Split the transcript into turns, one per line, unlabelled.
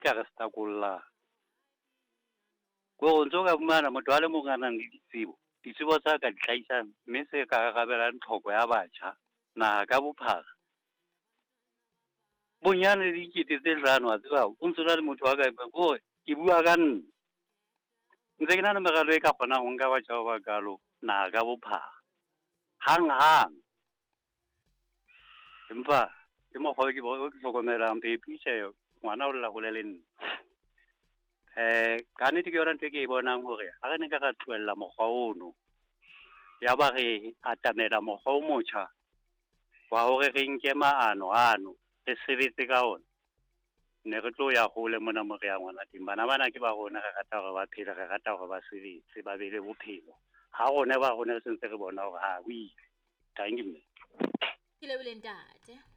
ka re stakolla go ntso ka bumana motho a le mong a nang le ditsebo tsa ka di tlhaisang mme se ka arabelang tlhoko ya batjha naha ka bophara bonyane di ikete tse hlano a tseba o ntso na le motho wa ka go ke bua ka nna ntse ke na le meralo e ka kgonang ho nka batjha ba bakalo naha ka bophara hang empa ke mokgwa ke hlokomelang pepiše ngwana o lla gole le nna ka nnete ke yona ntho e ke e bonang hore ha re ne ka ra tlohella mokgwa ono ya ba re atamela mokgwa o motjha wa hore re nke maano ano re sebetse ka ona ne re tlo ya hole mona mo re ya ngwana teng bana ke ba rona re rata hore ba phele re rata hore ba sebetse ba be le bophelo ha rona ba rona re sentse re bona hore ha o ile thank you
ke lebile ntate